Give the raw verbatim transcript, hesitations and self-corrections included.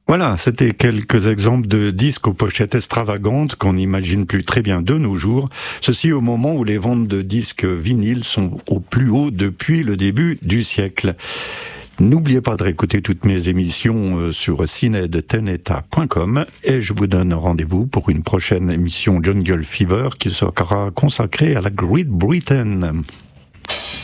Voilà, c'était quelques exemples de disques aux pochettes extravagantes qu'on n'imagine plus très bien de nos jours. Ceci au moment où les ventes de disques vinyles sont au plus haut depuis le début du siècle. N'oubliez pas de réécouter toutes mes émissions sur cined teneta point com et je vous donne rendez-vous pour une prochaine émission Jungle Fever qui sera consacrée à la Great Britain.